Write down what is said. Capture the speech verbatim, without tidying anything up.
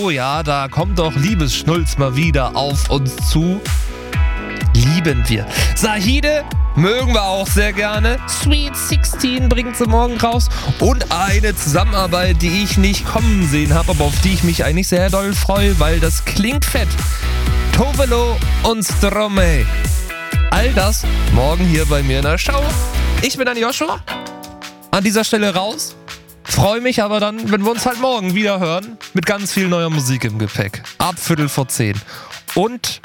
Oh ja, da kommt doch Liebesschnulz mal wieder auf uns zu. Lieben wir. Sahide mögen wir auch sehr gerne. Sweet sixteen bringt sie morgen raus. Und eine Zusammenarbeit, die ich nicht kommen sehen habe, aber auf die ich mich eigentlich sehr doll freue, weil das klingt fett. Tovelo und Stromae. All das morgen hier bei mir in der Show. Ich bin dann Joshua. An dieser Stelle raus. Freue mich aber dann, wenn wir uns halt morgen wieder hören. Mit ganz viel neuer Musik im Gepäck. Ab Viertel vor zehn. Und